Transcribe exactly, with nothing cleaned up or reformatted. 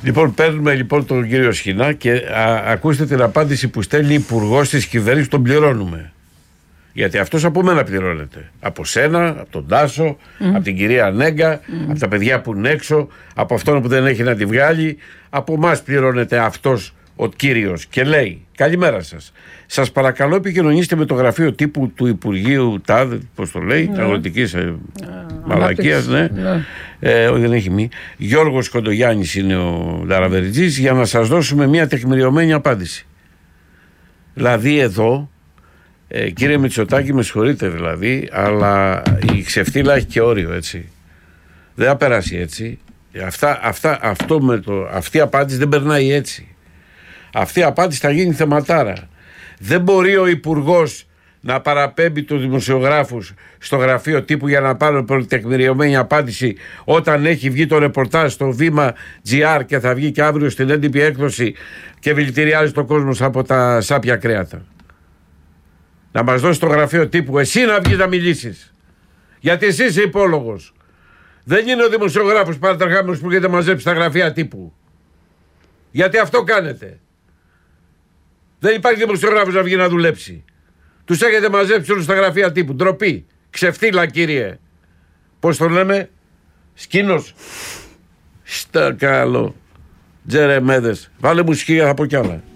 Λοιπόν, παίρνουμε λοιπόν τον κύριο Σχοινά και α, ακούστε την απάντηση που στέλνει υπουργός της κυβέρνησης, τον πληρώνουμε. Γιατί αυτός από μένα πληρώνεται. Από σένα, από τον Τάσο, mm. από την κυρία Νέγκα, mm. από τα παιδιά που είναι έξω, από αυτόν που δεν έχει να τη βγάλει. Από εμάς πληρώνεται αυτός ο κύριος και λέει: καλημέρα σας. Σας παρακαλώ επικοινωνήστε με το γραφείο τύπου του Υπουργείου ΤΑΔ, πώς το λέει, yeah. αγροτικής ε, yeah. μαλακίας, ναι. Yeah. Ε, όχι, δεν έχει μη. Γιώργος Κοντογιάννης είναι ο Νταραβεριτζής, για να σας δώσουμε μια τεκμηριωμένη απάντηση. Δηλαδή εδώ, ε, κύριε Μητσοτάκη, με συγχωρείτε δηλαδή, αλλά η ξεφτύλα έχει και όριο, έτσι. Δεν θα περάσει έτσι. Αυτά, αυτά, αυτό με το, αυτή η απάντηση δεν περνάει έτσι. Αυτή η απάντηση θα γίνει θεματάρα. Δεν μπορεί ο υπουργός να παραπέμπει τους δημοσιογράφους στο γραφείο τύπου για να πάρουν πολυτεκμηριωμένη απάντηση όταν έχει βγει το ρεπορτάζ στο Βήμα τζι αρ και θα βγει και αύριο στην έντυπη έκδοση και δηλητηριάζει τον κόσμο από τα σάπια κρέατα. Να μας δώσει το γραφείο τύπου εσύ να βγεις να μιλήσεις. Γιατί εσύ είσαι υπόλογος. Δεν είναι ο δημοσιογράφος παρατραχάμενος που έχετε μαζέψει τα γραφεία τύπου. Γιατί αυτό κάνετε. Δεν υπάρχει δημοσιογράφος να βγει να δουλέψει. Τους έχετε μαζέψει όλους στα γραφεία τύπου. Ντροπή. Ξεφτύλα, κύριε. Πώς το λέμε, σκήνος. Στα καλό. Τζερεμέδες. Βάλε μουσική, θα πω κι άλλα.